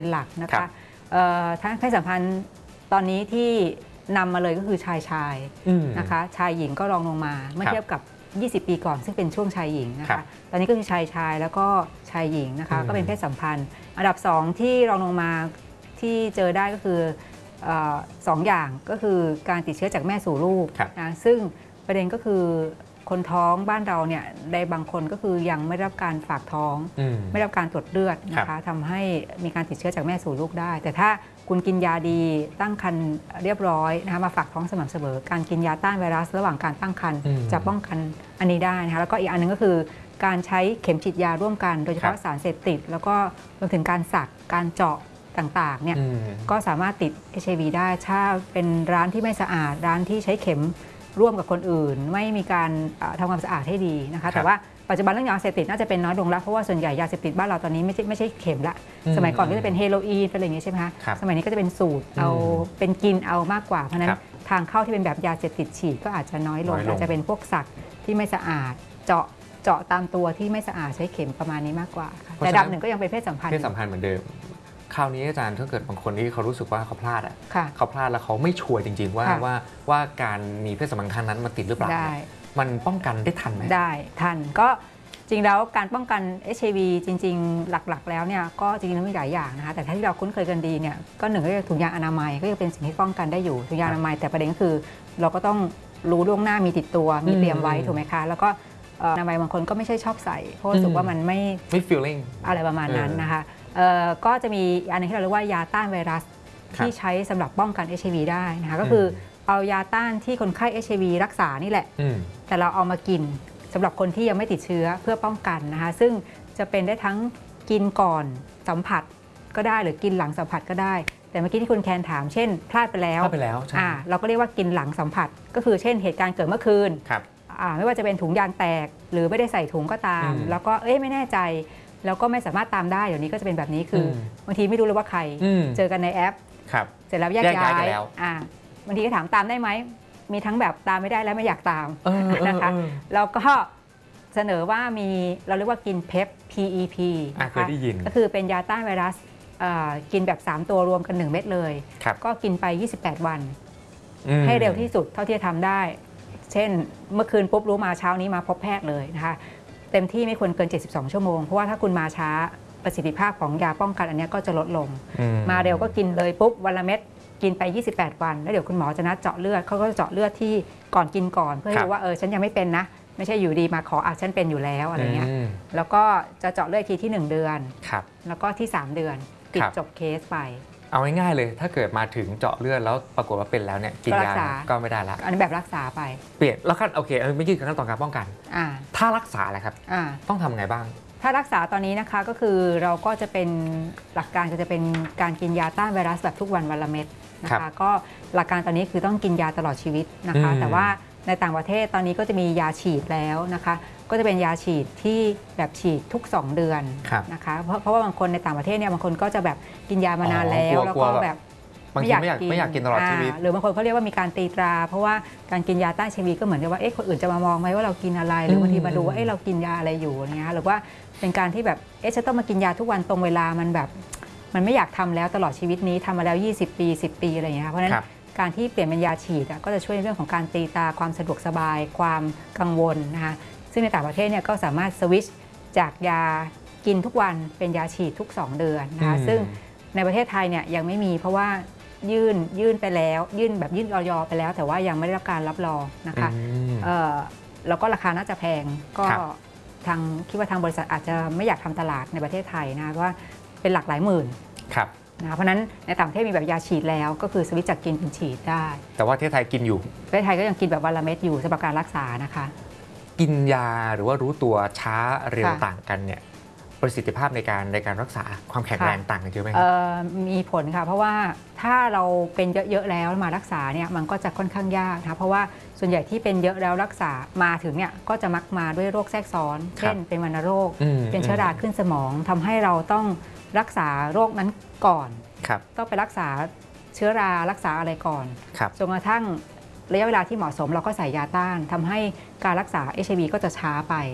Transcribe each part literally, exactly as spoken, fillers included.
หลักนะคะทั้งเพศสัมพันธ์ตอนนี้ที่นำมาเลยก็คือชายชายนะคะชายหญิงก็รองลงมาเมื่อเทียบกับยี่สิบปีก่อนซึ่งเป็นช่วงชายหญิงนะคะตอนนี้ก็คือชายชายแล้วก็ชายหญิงนะคะก็เป็นเพศสัมพันธ์อันดับสองที่รองลงมาที่เจอได้ก็คือสองอย่างก็คือการติดเชื้อจากแม่สู่ลูกนะซึ่งประเด็นก็คือคนท้องบ้านเราเนี่ยในบางคนก็คือยังไม่ได้รับการฝากท้องไม่ได้รับการตรวจเลือดนะคะทำให้มีการติดเชื้อจากแม่สู่ลูกได้แต่ถ้าคุณกินยาดีตั้งครรภ์เรียบร้อยนะคะมาฝากท้องสม่ำเสมอการกินยาต้านไวรัสระหว่างการตั้งครรภ์จะป้องกันอันนี้ได้นะคะแล้วก็อีกอันนึงก็คือการใช้เข็มฉีดยาร่วมกันโดยเฉพาะสารเสพติดแล้วก็รวมถึงการสักการเจาะต่างๆเนี่ยก็สามารถติด เอช ไอ วี ได้ถ้าเป็นร้านที่ไม่สะอาดร้านที่ใช้เข็มร่วมกับคนอื่นไม่มีการทำความสะอาดให้ดีนะคะแต่ว่าปัจจุบันเรื่องยาเสพติดน่าจะเป็นน้อยลงแล้วเพราะว่าส่วนใหญ่ยาเสพติดบ้านเราตอนนี้ไม่ใช่ไม่ใช่เข็มละสมัยก่อนก็จะเป็นเฮโรอีนเป็นอะไรอย่างนี้ใช่ไหมคะสมัยนี้ก็จะเป็นสูตรเอาเป็นกินเอามากกว่าเพราะนั้นทางเข้าที่เป็นแบบยาเสพติดฉีดก็อาจจะน้อยลงอาจจะเป็นพวกสักที่ไม่สะอาดเจาะเจาะตามตัวที่ไม่สะอาดใช้เข็มประมาณนี้มากกว่าแต่ดับหนึ่งก็ยังเป็นเพศสัมพันธ์เพศสัมพันธ์เหมือนเดิมคราวนี้อาจารย์ถ้าเกิดบางคนที่เขารู้สึกว่าเขาพลาดอ่ะเขาพลาดแล้วเขาไม่ชัวร์จริงๆว่าว่าว่าการมีเพศสัมพันธ์ครั้งนั้นมาติดหรือเปล่ามันป้องกันได้ทันไหมได้ทันก็จริงแล้วการป้องกัน เอช ไอ วี จริงๆหลักๆแล้วเนี่ยก็จริงๆมีหลายอย่างนะคะแต่ถ้าที่เราคุ้นเคยกันดีเนี่ยก็หนึ่งก็คือถุงยางอนามัยก็ยังเป็นสิ่งที่ป้องกันได้อยู่ถุงยางอนามัยแต่ประเด็นก็คือเราก็ต้องรู้ล่วงหน้ามีติดตัวมีเตรียมไว้ถูกไหมคะแล้วก็อนามัยบางคนก็ไม่ใช่ชอบใส่เพราะรู้สึกว่ามันไม่ไม่ feeling อะไรประมาณนั้นนะคะก็จะมีอันนึงที่เราเรียกว่ายาต้านไวรัสที่ใช้สำหรับป้องกัน เอช ไอ วี ได้นะคะก็คือเอายาต้านที่คนไข้ เอช ไอ วี รักษานี่แหละแต่เราเอามากินสำหรับคนที่ยังไม่ติดเชื้อเพื่อป้องกันนะคะซึ่งจะเป็นได้ทั้งกินก่อนสัมผัสก็ได้หรือกินหลังสัมผัสก็ได้แต่เมื่อกี้ที่คุณแคนถามเช่นพลาดไปแล้วพลาดไปแล้วอ่าเราก็เรียกว่ากินหลังสัมผัสก็คือเช่นเหตุการณ์เกิดเมื่อคืนไม่ว่าจะเป็นถุงยางแตกหรือไม่ได้ใส่ถุงก็ตามแล้วก็เอ้ยไม่แน่ใจแล้วก็ไม่สามารถตามได้เดี๋ยวนี้ก็จะเป็นแบบนี้คือบางทีไม่รู้เลยว่าใครเจอกันในแอปเสร็จแล้วแยกย้ายบางทีก็ถามตามได้ไหมมีทั้งแบบตามไม่ได้และไม่อยากตามนะคะแล้วก็เสนอว่ามีเราเรียกว่ากินเพป พี อี พีนะคะก็คือเป็นยาต้านไวรัสกินแบบสามตัวรวมกันหนึ่งเม็ดเลยก็กินไปยี่สิบแปดวันให้เร็วที่สุดเท่าที่จะทำได้เช่นเมื่อคืนปุ๊บรู้มาเช้านี้มาพบแพทย์เลยนะคะเต็มที่ไม่ควรเกินเจ็ดสิบสองชั่วโมงเพราะว่าถ้าคุณมาช้าประสิทธิภาพของยาป้องกันอันนี้ก็จะลดลงมาเร็วก็กินเลยปุ๊บวันละเม็ดกินไปยี่สิบแปดวันแล้วเดี๋ยวคุณหมอจะนัดเจาะเลือดเขาก็จะเจาะเลือดที่ก่อนกินก่อนเพื่อให้รู้ว่าเออฉันยังไม่เป็นนะไม่ใช่อยู่ดีมาขออ่ะฉันเป็นอยู่แล้วอะไรเงี้ยแล้วก็จะเจาะเลือดทีที่หนึ่งเดือนแล้วก็ที่สามเดือนปิดจบเคสไปเอาง่ายๆเลยถ้าเกิดมาถึงเจาะเลือดแล้วปรากฏว่าเป็นแล้วเนี่ยกินยาก็ไม่ได้ละอันนี้แบบรักษาไปเปลี่ยนแล้วขั้นโอเคไม่ยืดขั้นตอนการป้องกันถ้ารักษาแหละครับต้องทำไงบ้างถ้ารักษาตอนนี้นะคะก็คือเราก็จะเป็นหลักการก็จะเป็นการกินยาต้านไวรัสแบบทุกวันวันละเม็ดนะคะก็หลักการตอนนี้คือต้องกินยาตลอดชีวิตนะคะแต่ว่าในต่างประเทศตอนนี้ก็จะมียาฉีดแล้วนะคะก็จะเป็นยาฉีดที่แบบฉีดทุกสองเดือนนะคะเพราะเพราะว่าบางคนในต่างประเทศเนี่ยบางคนก็จะแบบกินยามานานแล้วแล้วก็แบบไม่อยากกินไม่อยากกินตลอดชีวิตหรือบางคนเขาเรียกว่ามีการตีตราเพราะว่าการกินยาต้านเชื้อวีก็เหมือนกับว่าเอ๊ะคนอื่นจะมามองไหมว่าเรากินอะไรหรือบางทีมาดูว่าเอ๊ะเรากินยาอะไรอยู่เงี้ยหรือว่าเป็นการที่แบบเอ๊ะจะต้องมากินยาทุกวันตรงเวลามันแบบมันไม่อยากทำแล้วตลอดชีวิตนี้ทำมาแล้วยี่สิบปีสิบปีอะไรอย่างเงี้ยเพราะฉะนั้นการที่เปลี่ยนเป็นยาฉีดก็จะช่วยในเรื่องของการตีตาความสะดวกสบายความกังวลนะคะซึ่งในต่างประเทศเนี่ยก็สามารถสวิตช์จากยากินทุกวันเป็นยาฉีดทุกสองเดือนนะคะซึ่งในประเทศไทยเนี่ยยังไม่มีเพราะว่ายื่นยื่นไปแล้วยื่นแบบยื่นออยไปแล้วแต่ว่ายังไม่ได้รับการรับรองนะคะแล้วก็ราคาน่าจะแพงก็ทางคิดว่าทางบริษัทอาจจะไม่อยากทำตลาดในประเทศไทยนะเพราะว่าเป็นหลักหลายหมื่นนะเพราะนั้นในต่างประเทศมีแบบยาฉีดแล้วก็คือสวิตช์จากกินเป็นฉีดได้แต่ว่าประเทศไทยกินอยู่ประเทศไทยก็ยังกินแบบวันละเม็ดอยู่สำหรับการรักษานะคะกินยาหรือว่ารู้ตัวช้าเร็วต่างกันเนี่ยประสิทธิภาพในการในการรักษาความแข็งแรงต่างกันเยอะไหมมีผลค่ะเพราะว่าถ้าเราเป็นเยอะๆแล้วมารักษาเนี่ยมันก็จะค่อนข้างยากนะเพราะว่าส่วนใหญ่ที่เป็นเยอะแล้วรักษามาถึงเนี่ยก็จะมักมาด้วยโรคแทรกซ้อนเช่นเป็นวัณโรคเป็นเชื้อราขึ้นสมองทำให้เราต้องรักษาโรคนั้นก่อนต้องไปรักษาเชื้อรารักษาอะไรก่อนจนกระทั่งระยะเวลาที่เหมาะสมเราก็ใส่ยาต้านทำให้การรักษา เอช ไอ วี ก็จะช้าไป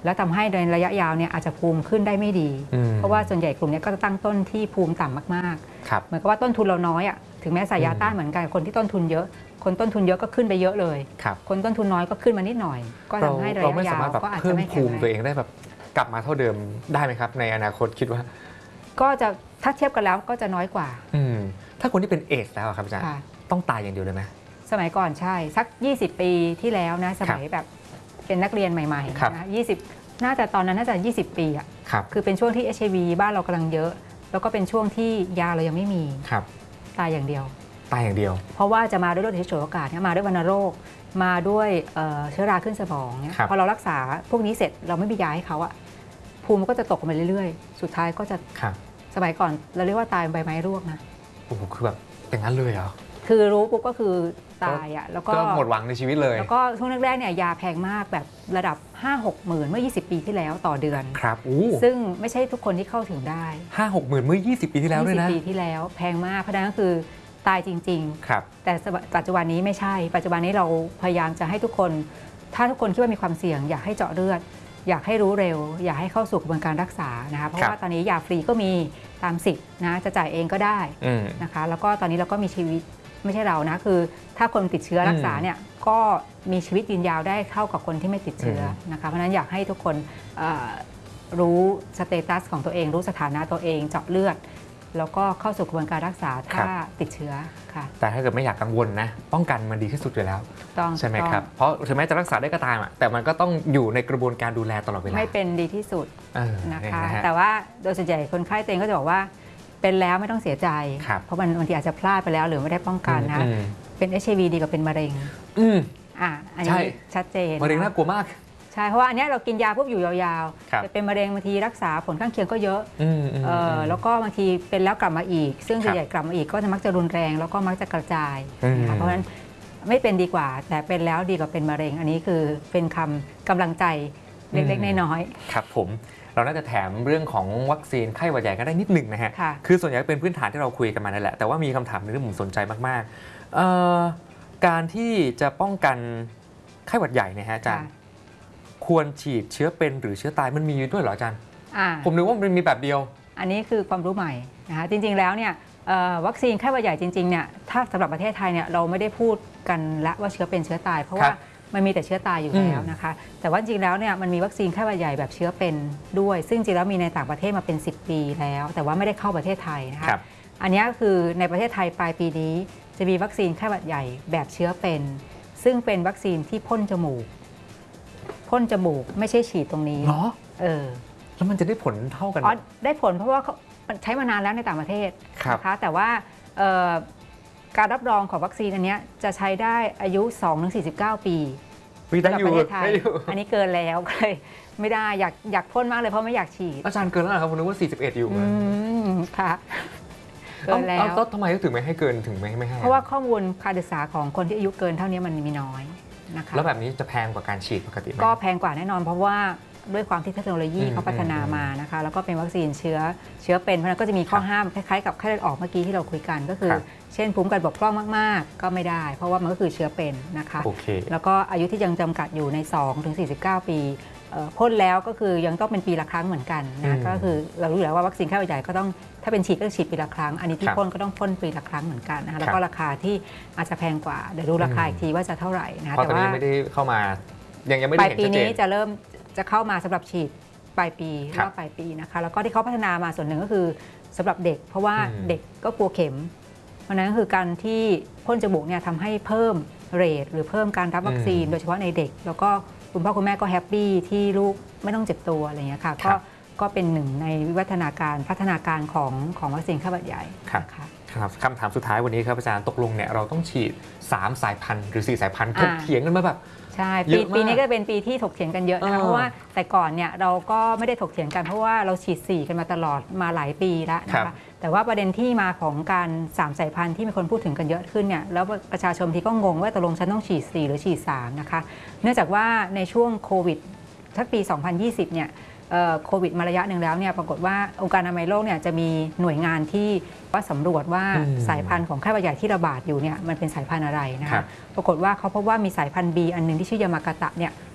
แล้วทำให้ในระยะยาวเนี่ยอาจจะภูมิขึ้นได้ไม่ดีเพราะว่าส่วนใหญ่กลุ่มนี้ก็จะตั้งต้นที่ภูมิต่ำมากๆเหมือนกับว่าต้นทุนเราน้อยอ่ะถึงแม้ใส่ยาต้านเหมือนกันคนที่ต้นทุนเยอะคนต้นทุนเยอะก็ขึ้นไปเยอะเลยคนต้นทุนน้อยก็ขึ้นมานิดหน่อยก็ทำให้ระยะยาวก็อาจจะไม่แข็งแรงตัวเองได้แบบกลับมาเท่าเดิมได้ไหมครับในอนาคตคิดว่าก็จะถ้าเทียบกันแล้วก็จะน้อยกว่าถ้าคนที่เป็นเอดส์แล้วครับอาจารย์ต้องตายอย่างเดียวเลยไหมสมัยก่อนใช่สักยี่สิบปีที่แล้วนะสมัยแบบเป็นนักเรียนใหม่ๆนะยี่สิบน่าจะตอนนั้นน่าจะยี่สิบปีอ่ะคือเป็นช่วงที่ เอช ไอ วี บ้านเรากำลังเยอะแล้วก็เป็นช่วงที่ยาเรายังไม่มีตายอย่างเดียวตายอย่างเดียวเพราะว่าจะมาด้วยโรคที่ฉวยโอกาสมาด้วยวัณโรคมาด้วยเชื้อราขึ้นสมองเนี่ยพอเรารักษาพวกนี้เสร็จเราไม่มียาให้เขาอะภูมิมันก็จะตกลงไปเรื่อยๆสุดท้ายก็จะสมัยก่อนเราเรียกว่าตายใบไม้ร่วงนะโอ้โหคือแบบอย่างนั้นเลยเหรอคือรู้ปุ๊บก็คือตายอ่ะแล้วก็หมดหวังในชีวิตเลยแล้วก็ช่วงแรกๆเนี่ยยาแพงมากแบบระดับ ห้าหก หมื่นเมื่อยี่สิบปีที่แล้วต่อเดือนครับซึ่งไม่ใช่ทุกคนที่เข้าถึงได้ห้าหก หมื่นเมื่อยี่สิบปีที่แล้วด้วยนะยี่สิบปีที่แล้วแพงมากเพราะนั้นก็คือตายจริงๆครับแต่ปัจจุบันนี้ไม่ใช่ปัจจุบันนี้เราพยายามจะให้ทุกคนถ้าทุกคนคิดว่ามีความเสี่ยงอยากให้เจาะเลือดอยากให้รู้เร็วอยากให้เข้าสู่กระบวนการรักษานะคะเพราะว่าตอนนี้ยาฟรีก็มีตามสิทธิ์นะจะจ่ายเองก็ได้นะคะแล้วก็ตอนนี้เราก็มีชีวิตไม่ใช่เรานะคือถ้าคนติดเชื้อรักษาเนี่ยก็มีชีวิตยืนยาวได้เท่ากับคนที่ไม่ติดเชื้อนะคะเพราะฉะนั้นอยากให้ทุกคนรู้สเตตัสของตัวเองรู้สถานะตัวเองเจาะเลือดแล้วก็เข้าสู่กระบวนการรักษาถ้าติดเชื้อค่ะแต่ถ้าเกิดไม่อยากกังวลนะป้องกันมันดีที่สุดอยู่แล้วใช่ไหมครับเพราะถึงแม้จะรักษาได้ก็ตามแต่มันก็ต้องอยู่ในกระบวนการดูแลตลอดเวลาไม่เป็นดีที่สุดนะคะแต่ว่าโดยส่วนใหญ่คนไข้ตัวเองก็จะบอกว่าเป็นแล้วไม่ต้องเสียใจเพราะมันบางทีอาจจะพลาดไปแล้วหรือไม่ได้ป้องกันนะเป็น เอช ไอ วี ดีกว่าเป็นมะเร็งอืมอ่ะอันนี้ชัดเจนมะเร็งน่ากลัวมากใช่เพราะว่าอันนี้เรากินยาปุ๊บอยู่ยาวๆแต่เป็นมะเร็งบางทีรักษาผลข้างเคียงก็เยอะแล้วก็บางทีเป็นแล้วกลับมาอีกซึ่งส่วนใหญ่กลับมาอีกก็จะมักจะรุนแรงแล้วก็มักจะกระจายเพราะฉะนั้นไม่เป็นดีกว่าแต่เป็นแล้วดีกว่าเป็นมะเร็งอันนี้คือเป็นคำกำลังใจเล็กๆน้อยๆครับผมเราน่าจะแถมเรื่องของวัคซีนไข้หวัดใหญ่กันได้นิดหนึ่งนะฮะคือส่วนใหญ่เป็นพื้นฐานที่เราคุยกันมานั่นแหละแต่ว่ามีคำถามนึงที่ผมสนใจมากๆการที่จะป้องกันไข้หวัดใหญ่เนี่ยฮะอาจารย์ควรฉีดเชื้อเป็นหรือเชื้อตายมันมีด้วยเหรออาจารย์ผมนึกว่ามันมีแบบเดียวอันนี้คือความรู้ใหม่นะคะจริงๆแล้วเนี่ยวัคซีนไข้หวัดใหญ่จริงๆเนี่ยถ้าสำหรับประเทศไทยเนี่ยเราไม่ได้พูดกันละว่าเชื้อเป็นเชื้อตายเพราะว่ามันมีแต่เชื้อตายอยู่แล้วนะคะแต่ว่าจริงแล้วเนี่ยมันมีวัคซีนไข้หวัดใหญ่แบบเชื้อเป็นด้วยซึ่งจริงแล้วมีในต่างประเทศมาเป็นสิบปีแล้วแต่ว่าไม่ได้เข้าประเทศไทยนะคะอันนี้คือในประเทศไทยปลายปีนี้จะมีวัคซีนไข้หวัดใหญ่แบบเชื้อเป็นซึ่งเป็นวัคซีนที่พ่นจมูกพ่นจมูกไม่ใช่ฉีดตรงนี้เหรอเออแล้วมันจะได้ผลเท่ากันอ๋อได้ผลเพราะว่าใช้มานานแล้วในต่างประเทศนะคะแต่ว่าการรับรองของวัคซีนอันนี้จะใช้ได้อายุ สองถึงสี่สิบเก้า ปีสำหรับประเทศไทยอันนี้เกินแล้วก็เลยไม่ได้อยากอยากพ่นมากเลยเพราะไม่อยากฉีดอาจารย์เกินแล้วครับผมนึกว่าสี่สิบเอ็ดอยู่อืมค่ะเกินแล้วแล้วทำไมถึงไม่ให้เกินถึงไม่ไม่ให้เพราะว่าข้อมูลการศึกษาของคนที่อายุเกินเท่านี้มันมีน้อยนะคะแล้วแบบนี้จะแพงกว่าการฉีดปกติไหมก็แพงกว่าแน่นอนเพราะว่าด้วยความที่เทคโนโลยีเขาพัฒนามานะคะแล้วก็เป็นวัคซีนเชื้อเชื้อเป็นเพราะนั้นก็จะมีข้อห้ามคล้ายๆกับไข้เลือดออกเมื่อกี้ที่เราคุยกันก็คือเช่นภูมิกันบกพร่องมากๆก็ไม่ได้เพราะว่ามันก็คือเชื้อเป็นนะคะแล้วก็อายุที่ยังจำกัดอยู่ใน สองถึงสี่สิบเก้า ปีพ่นแล้วก็คือยังต้องเป็นปีละครั้งเหมือนกันนะก็คือเรารู้แล้วว่าวัคซีนไข้หวัดใหญ่ก็ต้องถ้าเป็นฉีดก็ฉีดปีละครั้งอันนี้ที่พ่นก็ต้องพ่นปีละครั้งเหมือนกันนะคะแล้วก็ราคาที่อาจจะแพงกว่าเดี๋ยวดูราคาอีกทีว่าจะเท่าไหร่นะคะแต่ว่าไม่ได้เข้ามายังยังไม่ได้เห็นชัดเจนปลายปีนี้จะเริ่มจะเข้ามาสำหรับฉีดปลายปีรอบปลายปีนะคะแล้วก็ที่เขาพัฒนามาส่วนหนึ่งก็คือสำหรับเด็กเพราะว่าเด็กก็กลัวเข็มเพราะนั้นก็คือการที่พ่นจมูกเนี่ยทำให้เพิ่มเรทหรือเพิ่มการรับวัคซีนโดยเฉพาะในเด็กแล้วก็คุณพ่อคุณแม่ก็แฮปปี้ที่ลูกไม่ต้องเจ็บตัวอะไรอย่างเงี้ยค่ะก็ก็เป็นหนึ่งในวิวัฒนาการพัฒนาการของของวัคซีนไข้หวัดใหญ่ค่ะครับคำถามสุดท้ายวันนี้ครับอาจารย์ตกลงเนี่ยเราต้องฉีดสามสายพันธุ์หรือสี่สายพันธุ์ถกเถียงกันมาแบบใช่ปีปีนี้ก็เป็นปีที่ถกเถียงกันเยอะนะคะเพราะว่าแต่ก่อนเนี่ยเราก็ไม่ได้ถกเถียงกันเพราะว่าเราฉีดสี่กันมาตลอดมาหลายปีแล้วนะคะแต่ว่าประเด็นที่มาของการสามสายพันธุ์ที่มีคนพูดถึงกันเยอะขึ้นเนี่ยแล้วประชาชนที่ก็งงว่าตกลงฉันต้องฉีดสี่หรือฉีดสามนะคะเนื่องจากว่าในช่วงโควิดทั้งปีสองพันยี่สิบเนี่ยโควิดมาระยะหนึ่งแล้วเนี่ยปรากฏว่าองค์การอนามัยโลกเนี่ยจะมีหน่วยงานที่ว่าสำรวจว่าสายพันธุ์ของไข้หวัดใหญ่ที่ระบาดอยู่เนี่ยมันเป็นสายพันธุ์อะไรนะคะปรากฏว่าเขาพบว่ามีสายพันธุ์ B อันนึงที่ชื่อยามากาตะเนี่ย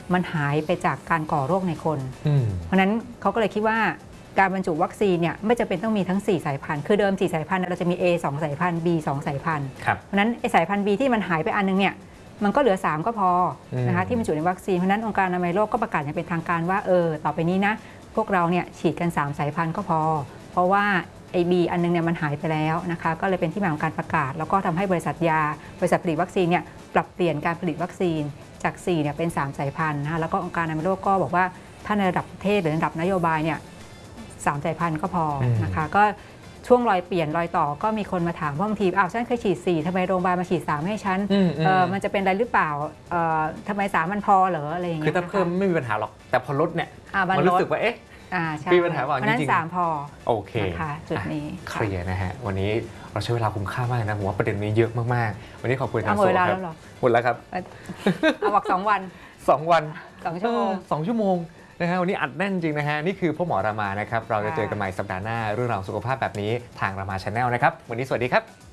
มันหายไปจากการก่อโรคในคน เพราะฉะนั้นเขาก็เลยคิดว่าการบรรจุวัคซีนเนี่ยไม่จำเป็นต้องมีทั้งสี่สายพันธุ์คือเดิมสี่สายพันธุ์เราจะมี A สองสายพันธุ์ B สองสายพันธุ์เพราะฉะนั้นไอสายพันธุ์ B ที่มันหายไปอันนึงเนี่ยมันก็เหลือสามก็พอนะคะที่บรรจุในวัคซีนเพราะนั้นองค์การอนามัยโลกก็ประกาศอย่างเป็นทางการว่าเออต่อไปนี้นะพวกเราเนี่ยฉีดกันสามสายพันธุ์ก็พอเพราะว่าไอ B อันนึงเนี่ยมันหายไปแล้วนะคะก็เลยเป็นที่มาของการประกาศแล้วก็ทำให้บริษัทยาบริษัทผลิตวัคซีนเนี่ยปรับเปลี่ยนการผลิตวัคซีนจากสี่เนี่ยเป็นสามสายพันธุ์นะคะแล้วก็องค์การอนามัยโลกก็บอกว่าถ้าในระดับประเทศหรือระดับนโยบายเนี่ยสามสายพันธุ์ก็พอนะคะก็ช่วงรอยเปลี่ยนรอยต่อก็มีคนมาถามว่าบางทีอ้าวฉันเคยฉีดสี่ทำไมโรงพยาบาลมาฉีดสามให้ฉันมันจะเป็นอะไรหรือเปล่าทำไมสามมันพอเหรออะไรอย่างเงี้ยคือถ้าเพิ่มไม่มีปัญหาหรอกแต่พอลดเนี่ยมันรู้สึกว่าเอ๊ะมีปัญหาว่าจริงๆเพราะนั้นสามพอโอเคนะคะจุดนี้เคลียร์นะฮะวันนี้เราใช้เวลาคุ้มค่ามากนะผมว่าประเด็นนี้เยอะมากๆวันนี้ขอบคุณทั้งสองครับหมดแล้วครับเอาบอกสองวันสองวันสองชั่วโมงสองชั่วโมงนะฮะวันนี้อัดแน่นจริงนะฮะนี่คือพ่อหมอรามานะครับเราจะเจอกันใหม่สัปดาห์หน้าเรื่องราวสุขภาพแบบนี้ทางรามา Channel นะครับวันนี้สวัสดีครับ